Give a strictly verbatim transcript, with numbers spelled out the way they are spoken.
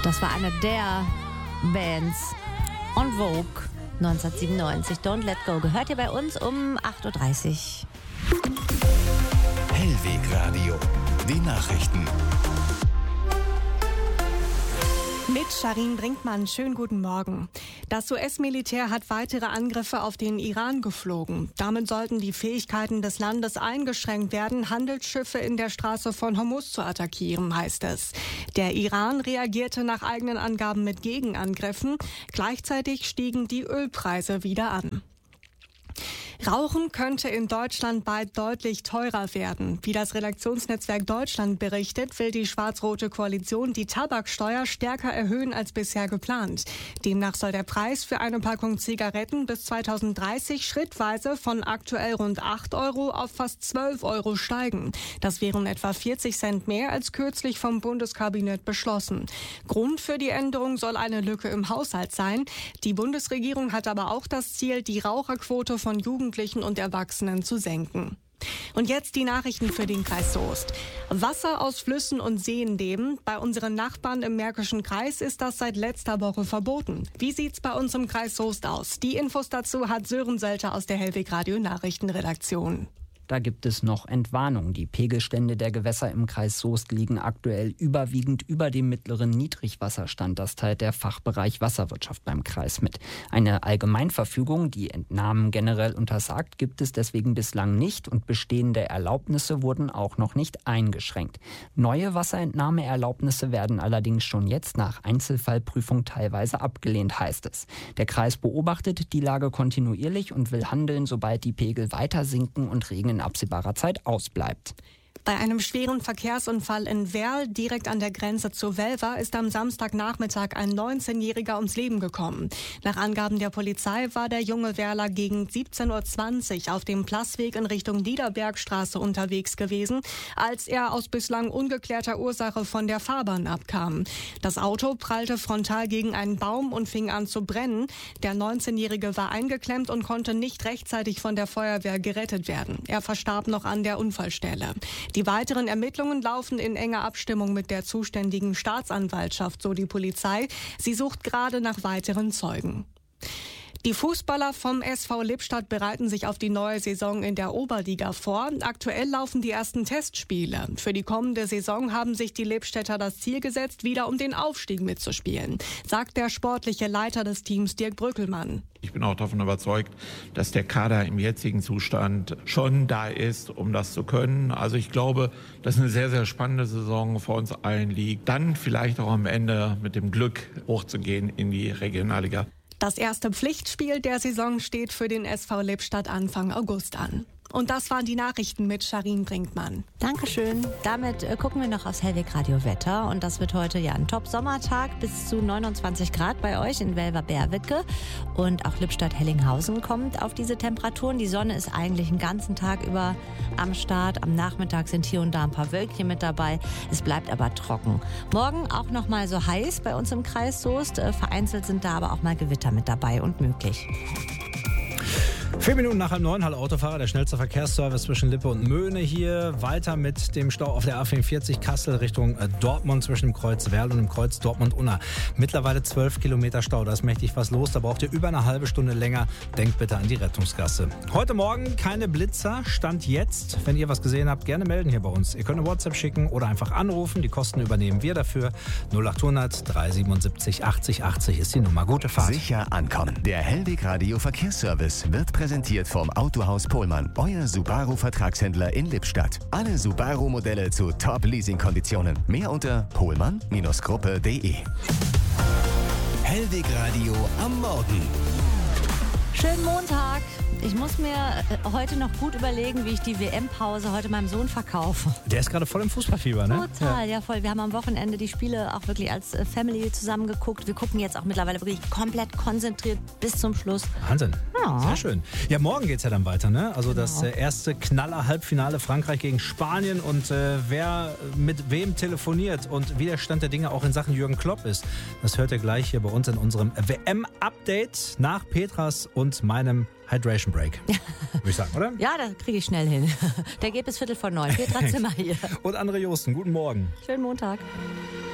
Das war eine der Bands on Vogue neunzehnhundertsiebenundneunzig. Don't Let Go gehört hier bei uns um acht Uhr dreißig. Hellwegradio, die Nachrichten. Mit Sharin Brinkmann, schönen guten Morgen. Das U S-Militär hat weitere Angriffe auf den Iran geflogen. Damit sollten die Fähigkeiten des Landes eingeschränkt werden, Handelsschiffe in der Straße von Hormuz zu attackieren, heißt es. Der Iran reagierte nach eigenen Angaben mit Gegenangriffen. Gleichzeitig stiegen die Ölpreise wieder an. Rauchen könnte in Deutschland bald deutlich teurer werden. Wie das Redaktionsnetzwerk Deutschland berichtet, will die schwarz-rote Koalition die Tabaksteuer stärker erhöhen als bisher geplant. Demnach soll der Preis für eine Packung Zigaretten bis zweitausenddreißig schrittweise von aktuell rund acht Euro auf fast zwölf Euro steigen. Das wären etwa vierzig Cent mehr als kürzlich vom Bundeskabinett beschlossen. Grund für die Änderung soll eine Lücke im Haushalt sein. Die Bundesregierung hat aber auch das Ziel, die Raucherquote von Jugendlichen und Erwachsenen zu senken. Und jetzt die Nachrichten für den Kreis Soest. Wasser aus Flüssen und Seen nehmen. Bei unseren Nachbarn im Märkischen Kreis ist das seit letzter Woche verboten. Wie sieht's bei uns im Kreis Soest aus? Die Infos dazu hat Sören Sölter aus der Hellwegradio Nachrichtenredaktion. Da gibt es noch Entwarnung. Die Pegelstände der Gewässer im Kreis Soest liegen aktuell überwiegend über dem mittleren Niedrigwasserstand. Das teilt der Fachbereich Wasserwirtschaft beim Kreis mit. Eine Allgemeinverfügung, die Entnahmen generell untersagt, gibt es deswegen bislang nicht und bestehende Erlaubnisse wurden auch noch nicht eingeschränkt. Neue Wasserentnahmeerlaubnisse werden allerdings schon jetzt nach Einzelfallprüfung teilweise abgelehnt, heißt es. Der Kreis beobachtet die Lage kontinuierlich und will handeln, sobald die Pegel weiter sinken und Regen in absehbarer Zeit ausbleibt. Bei einem schweren Verkehrsunfall in Werl, direkt an der Grenze zu Welver, ist am Samstagnachmittag ein neunzehnjähriger ums Leben gekommen. Nach Angaben der Polizei war der junge Werler gegen siebzehn Uhr zwanzig auf dem Plassweg in Richtung Niederbergstraße unterwegs gewesen, als er aus bislang ungeklärter Ursache von der Fahrbahn abkam. Das Auto prallte frontal gegen einen Baum und fing an zu brennen. Der neunzehnjährige war eingeklemmt und konnte nicht rechtzeitig von der Feuerwehr gerettet werden. Er verstarb noch an der Unfallstelle. Die weiteren Ermittlungen laufen in enger Abstimmung mit der zuständigen Staatsanwaltschaft, so die Polizei. Sie sucht gerade nach weiteren Zeugen. Die Fußballer vom S V Lippstadt bereiten sich auf die neue Saison in der Oberliga vor. Aktuell laufen die ersten Testspiele. Für die kommende Saison haben sich die Lippstädter das Ziel gesetzt, wieder um den Aufstieg mitzuspielen, sagt der sportliche Leiter des Teams Dirk Brückelmann. Ich bin auch davon überzeugt, dass der Kader im jetzigen Zustand schon da ist, um das zu können. Also ich glaube, dass eine sehr, sehr spannende Saison vor uns allen liegt. Dann vielleicht auch am Ende mit dem Glück hochzugehen in die Regionalliga. Das erste Pflichtspiel der Saison steht für den S V Lippstadt Anfang August an. Und das waren die Nachrichten mit Sharin Brinkmann. Dankeschön. Damit äh, gucken wir noch aufs Hellwegradio Wetter. Und das wird heute ja ein Top-Sommertag bis zu neunundzwanzig Grad bei euch in Welver-Berwicke. Und auch Lippstadt-Hellinghausen kommt auf diese Temperaturen. Die Sonne ist eigentlich den ganzen Tag über am Start. Am Nachmittag sind hier und da ein paar Wölkchen mit dabei. Es bleibt aber trocken. Morgen auch noch mal so heiß bei uns im Kreis Soest. Äh, vereinzelt sind da aber auch mal Gewitter mit dabei und möglich. Vier Minuten nach halb neun, hallo Autofahrer, der schnellste Verkehrsservice zwischen Lippe und Möhne hier. Weiter mit dem Stau auf der A vierundvierzig Kassel Richtung Dortmund zwischen dem Kreuz Werl und dem Kreuz Dortmund-Unna. Mittlerweile zwölf Kilometer Stau, da ist mächtig was los, da braucht ihr über eine halbe Stunde länger. Denkt bitte an die Rettungsgasse. Heute Morgen keine Blitzer, Stand jetzt. Wenn ihr was gesehen habt, gerne melden hier bei uns. Ihr könnt eine WhatsApp schicken oder einfach anrufen, die Kosten übernehmen wir dafür. null achthundert dreihundertsiebenundsiebzig achtzig achtzig ist die Nummer. Gute Fahrt. Sicher ankommen. Der Hellwegradio Verkehrsservice wird präsentiert vom Autohaus Pohlmann, euer Subaru-Vertragshändler in Lippstadt. Alle Subaru-Modelle zu Top-Leasing-Konditionen. Mehr unter pohlmann Gruppe punkt de. Hellwegradio am Morgen. Schönen Montag. Ich muss mir heute noch gut überlegen, wie ich die W M-Pause heute meinem Sohn verkaufe. Der ist gerade voll im Fußballfieber, ne? Total, ja. ja voll. Wir haben am Wochenende die Spiele auch wirklich als Family zusammen geguckt. Wir gucken jetzt auch mittlerweile wirklich komplett konzentriert bis zum Schluss. Wahnsinn. Ja. Sehr schön. Ja, morgen geht's ja dann weiter, ne? Also genau. Das äh, erste Knaller-Halbfinale Frankreich gegen Spanien und äh, wer mit wem telefoniert und wie der Stand der Dinge auch in Sachen Jürgen Klopp ist, das hört ihr gleich hier bei uns in unserem W M-Update nach Petras und meinem Hydration Break, würde ich sagen, oder? Ja, da kriege ich schnell hin. Der geht bis Viertel vor neun. Petra Zimmer hier. Und André Josten, guten Morgen. Schönen Montag.